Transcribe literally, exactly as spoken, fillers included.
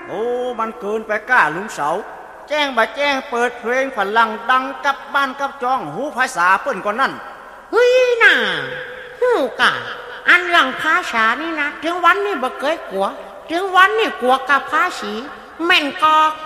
โอ้มันเกินไปก้าลุงเสาแจ้งบ่แจ้งเปิดเพลงฝรั่งดังกับบ้านกับจองหูภาษาเปิ้นกว่านั่นเฮ้ยน่ะฮู้กะอันเรื่องภาษานี่นะถึงวันนี้บ่เคยกลัวถึงวันนี้กลัวกับภาษีแม่นกอก